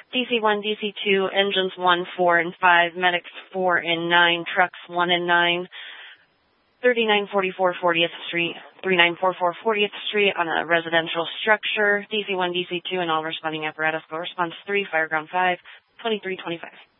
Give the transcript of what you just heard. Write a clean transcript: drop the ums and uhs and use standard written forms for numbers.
DC1, DC2, engines 1, 4, and 5, medics 4 and 9, trucks 1 and 9, 3944 40th Street, 3944 40th Street on a residential structure, DC1, DC2, and all responding apparatus. Go response 3, fireground 5, 2325.